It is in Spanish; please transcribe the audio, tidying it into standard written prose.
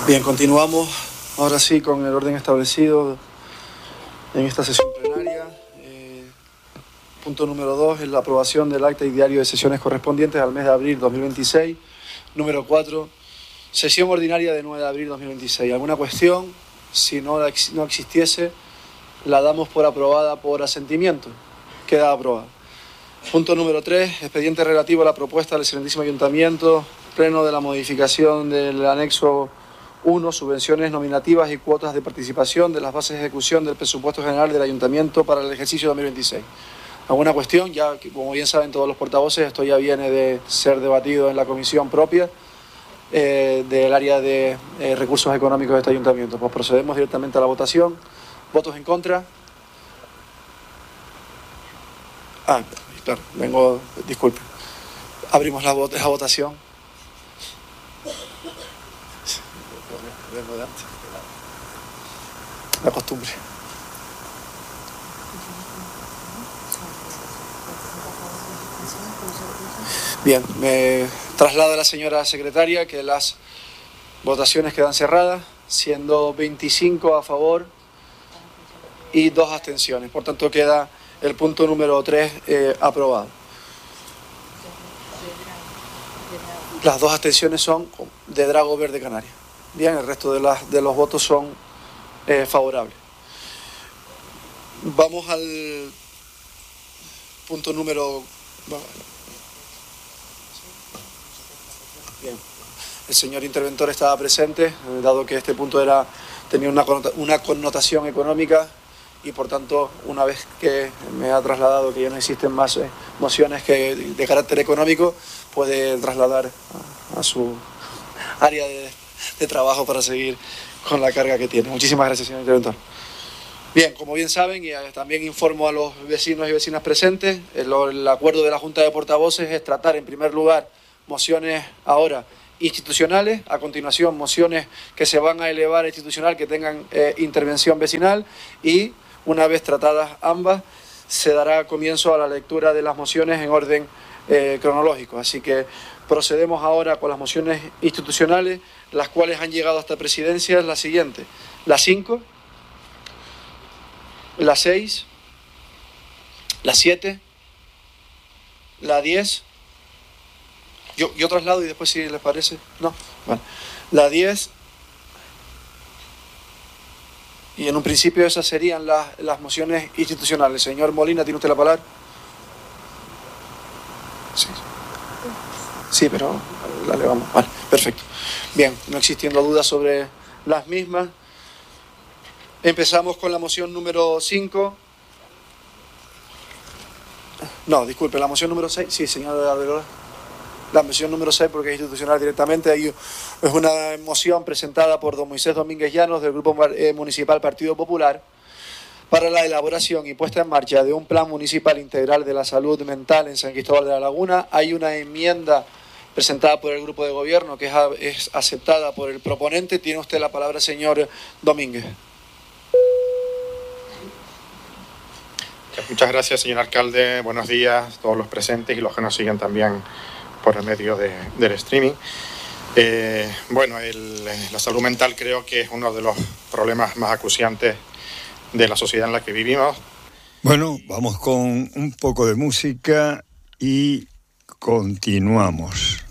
Bien, continuamos ahora sí con el orden establecido en esta sesión plenaria. Punto número 2 es la aprobación del acta y diario de sesiones correspondientes al mes de abril 2026. Número 4, sesión ordinaria de 9 de abril 2026. ¿Alguna cuestión? Si no existiese, la damos por aprobada por asentimiento. Queda aprobada. Punto número 3, expediente relativo a la propuesta del excelentísimo Ayuntamiento, pleno de la modificación del anexo 1, subvenciones nominativas y cuotas de participación de las bases de ejecución del presupuesto general del Ayuntamiento para el ejercicio 2026. ¿Alguna cuestión? Ya, como bien saben todos los portavoces, esto ya viene de ser debatido en la comisión propia del área de recursos económicos de este Ayuntamiento. Pues procedemos directamente a la votación. ¿Votos en contra? Claro, disculpe. Abrimos la votación. La costumbre. Bien, me traslado a la señora secretaria que las votaciones quedan cerradas, siendo 25 a favor y 2 abstenciones. Por tanto, queda el punto número 3 aprobado. Las 2 abstenciones son de Drago Verde Canaria. Bien, el resto de los votos son favorables. Vamos al punto número... Bien, el señor interventor estaba presente, dado que este punto tenía una connotación económica y por tanto, una vez que me ha trasladado que ya no existen más mociones de carácter económico, puede trasladar a su área de trabajo para seguir con la carga que tiene. Muchísimas gracias, señor interventor. Bien, como bien saben, y también informo a los vecinos y vecinas presentes, el acuerdo de la Junta de Portavoces es tratar en primer lugar mociones ahora institucionales, a continuación mociones que se van a elevar a institucional que tengan intervención vecinal y una vez tratadas ambas se dará comienzo a la lectura de las mociones en orden cronológico. Así que procedemos ahora con las mociones institucionales, las cuales han llegado hasta presidencia, es la siguiente: la 5, la 6, la 7, la 10, yo traslado y después si les parece, no, vale. La 10, y en un principio esas serían las mociones institucionales. Señor Molina, ¿tiene usted la palabra? Sí, pero la elevamos. Vale, perfecto. Bien, no existiendo dudas sobre las mismas, empezamos con la moción número 5. No, disculpe, la moción número 6. Sí, señor Arbeloa. La moción número 6, porque es institucional directamente. Ahí es una moción presentada por don Moisés Domínguez Llanos, del Grupo Municipal Partido Popular, para la elaboración y puesta en marcha de un plan municipal integral de la salud mental en San Cristóbal de la Laguna. Hay una enmienda presentada por el Grupo de Gobierno que es aceptada por el proponente. Tiene usted la palabra, señor Domínguez. Muchas gracias, señor alcalde. Buenos días a todos los presentes y los que nos siguen también por el medio del streaming. La salud mental creo que es uno de los problemas más acuciantes de la sociedad en la que vivimos. Bueno, vamos con un poco de música y continuamos.